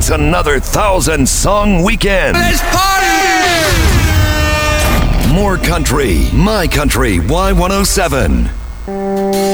It's another 1,000-song weekend. Let's party! More country, my country, Y107.